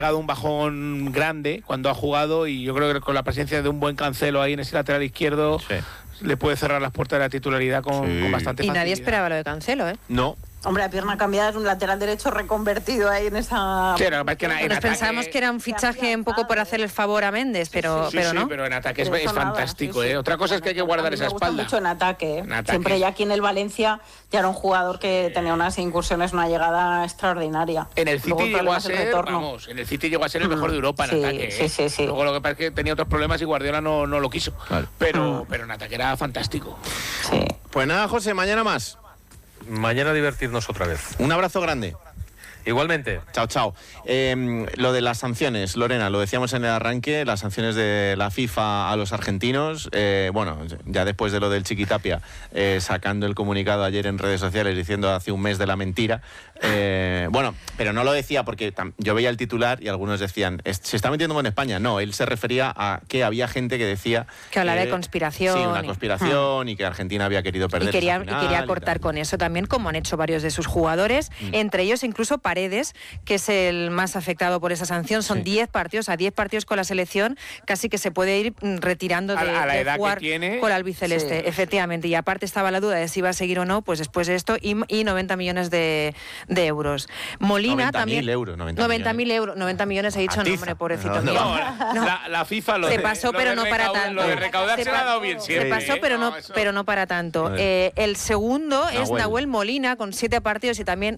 dado un bajón grande cuando ha jugado, y yo creo que con la presencia de un buen Cancelo ahí en ese lateral izquierdo le puede cerrar las puertas de la titularidad con bastante facilidad. Y nadie esperaba lo de Cancelo, ¿eh? No. Hombre, la pierna cambiada es un lateral derecho reconvertido ahí en esa... Sí, no, es que Nos pensábamos que era un fichaje un poco por hacer el favor a Méndez, pero no. Sí, pero en ataque es fantástico, ¿eh? Otra cosa es que hay que guardar esa espalda. Me gusta mucho en ataque, ¿eh? Siempre ya aquí en el Valencia ya era un jugador que tenía unas incursiones, una llegada extraordinaria. En el City llegó a ser, el mejor de Europa en ataque. Sí. Luego lo que pasa es que tenía otros problemas y Guardiola no lo quiso. Claro. Pero en ataque era fantástico. Sí. Pues nada, José, mañana más. Mañana divertirnos otra vez. Un abrazo grande. Igualmente. Chao. Lo de las sanciones, Lorena, lo decíamos en el arranque, las sanciones de la FIFA a los argentinos, ya después de lo del Chiquitapia, sacando el comunicado ayer en redes sociales diciendo hace un mes de la mentira, pero no lo decía porque yo veía el titular y algunos decían, se está metiendo con España. No, él se refería a que había gente que decía... Que hablaba de conspiración. Sí, una conspiración y que Argentina había querido perder. Y quería cortar con eso también, como han hecho varios de sus jugadores, entre ellos incluso Paredes, que es el más afectado por esa sanción. Son 10 partidos, a 10 partidos con la selección, casi que se puede ir retirando de jugar con el albiceleste, efectivamente. Y aparte estaba la duda de si iba a seguir o no, pues después de esto, y 90 millones de euros. Molina 90 también... 90.000 euros. 90 millones, he dicho, no, hombre, pobrecito mío. La FIFA se pasó, pero no para tanto. Lo de recaudar se le ha dado bien siempre. Se pasó, pero no para tanto. El segundo es Nahuel Molina, con 7 partidos y también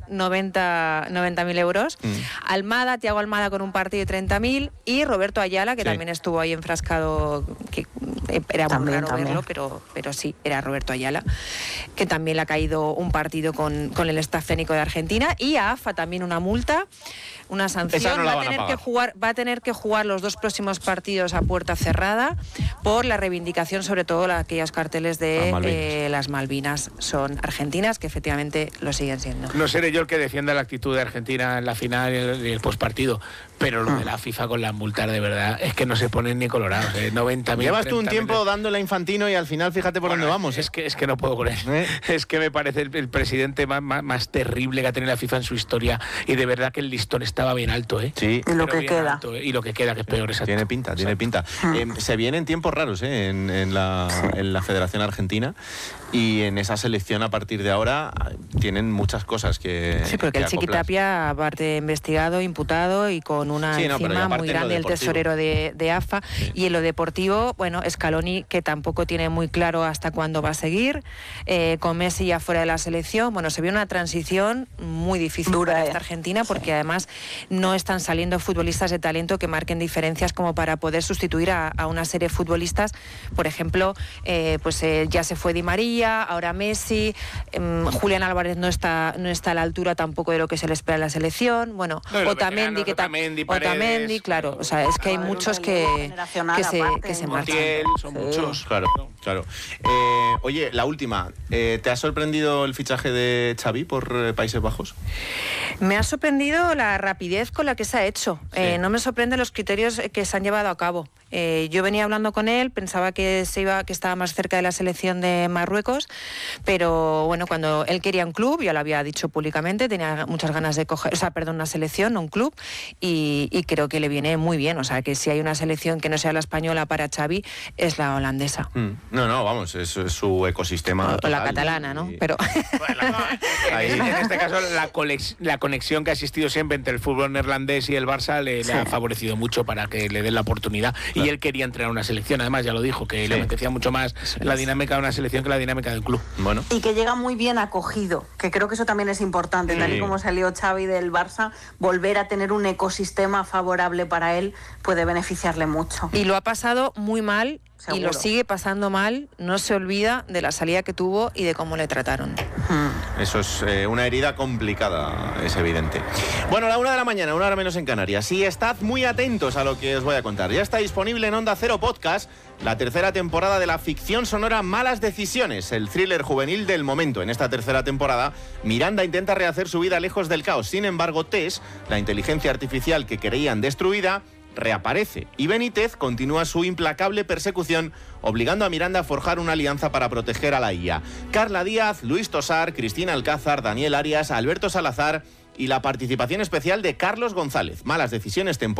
90.000 euros. Thiago Almada con un partido y 30.000, y Roberto Ayala, que también estuvo ahí enfrascado, que era muy raro verlo, pero sí, era Roberto Ayala, que también le ha caído un partido con el staff técnico de Argentina, y a AFA también una multa, una sanción. Va a tener que jugar los 2 próximos partidos a puerta cerrada por la reivindicación, sobre todo aquellos carteles de las Malvinas son argentinas, que efectivamente lo siguen siendo. No seré yo el que defienda la actitud de Argentina en la final y el postpartido, pero lo de la FIFA con las multas, de verdad, es que no se ponen ni colorados. 90.000. Llevas tú un tiempo dándole a Infantino y al final fíjate por dónde vamos. Es que no puedo con él. Es que me parece el presidente más terrible que ha tenido la FIFA en su historia, y de verdad que el listón estaba bien alto, ¿eh? Sí. Y lo que queda. Alto, y lo que queda, que es peor, exacto. Tiene pinta. Se vienen tiempos raros en la Federación Argentina, y en esa selección a partir de ahora tienen muchas cosas que... Sí, porque el Chiquitapia, aparte investigado, imputado y con una encima muy grande, el tesorero de AFA. Y en lo deportivo, Scaloni, que tampoco tiene muy claro hasta cuándo va a seguir, con Messi ya fuera de la selección. Se ve una transición muy difícil para esta Argentina, porque además no están saliendo futbolistas de talento que marquen diferencias como para poder sustituir a una serie de futbolistas. Por ejemplo, ya se fue Di María, ahora Messi, Julián Álvarez no está a la altura tampoco de lo que se le espera en la selección. Otamendi, claro. O sea, es que hay muchos que se marchan. Son muchos. Claro. Oye, la última. ¿Te ha sorprendido el fichaje de Xavi por Países Bajos? Me ha sorprendido la rapidez con la que se ha hecho. No me sorprenden los criterios que se han llevado a cabo. Yo venía hablando con él, pensaba que estaba más cerca de la selección de Marruecos, pero cuando él quería un club, ya lo había dicho públicamente, tenía muchas ganas de coger, una selección, no un club, y creo que le viene muy bien. O sea, que si hay una selección que no sea la española para Xavi, es la holandesa. No, vamos, es su ecosistema. O la catalana, ¿no? Pero... En este caso, la conexión que ha existido siempre entre el fútbol neerlandés y el Barça le ha favorecido mucho para que le den la oportunidad. Y él quería entrenar una selección, además ya lo dijo, que le apetecía mucho más la dinámica de una selección que la dinámica del club. Y que llega muy bien acogido, que creo que eso también es importante, tal y como salió Xavi del Barça, volver a tener un ecosistema favorable para él puede beneficiarle mucho. Y lo ha pasado muy mal. Seguro. Y lo sigue pasando mal, no se olvida de la salida que tuvo y de cómo le trataron. Eso es una herida complicada, es evidente. Bueno, la 1 de la mañana, 1 hora menos en Canarias. Y estad muy atentos a lo que os voy a contar. Ya está disponible en Onda Cero Podcast la 3ª temporada de la ficción sonora Malas Decisiones, el thriller juvenil del momento. En esta 3ª temporada, Miranda intenta rehacer su vida lejos del caos. Sin embargo, Tess, la inteligencia artificial que creían destruida, reaparece, y Benítez continúa su implacable persecución, obligando a Miranda a forjar una alianza para proteger a la IA. Carla Díaz, Luis Tosar, Cristina Alcázar, Daniel Arias, Alberto Salazar y la participación especial de Carlos González. Malas Decisiones temporada